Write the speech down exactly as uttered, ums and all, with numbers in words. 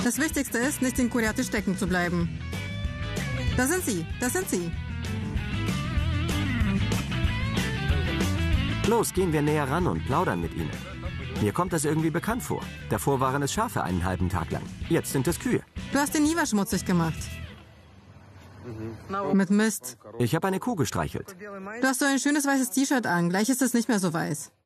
Das Wichtigste ist, nicht in Kuriati stecken zu bleiben. Da sind sie, da sind sie. Los, gehen wir näher ran und plaudern mit ihnen. Mir kommt das irgendwie bekannt vor. Davor waren es Schafe einen halben Tag lang. Jetzt sind es Kühe. Du hast den Niva schmutzig gemacht. Mit Mist. Ich habe eine Kuh gestreichelt. Du hast so ein schönes weißes T-Shirt an. Gleich ist es nicht mehr so weiß.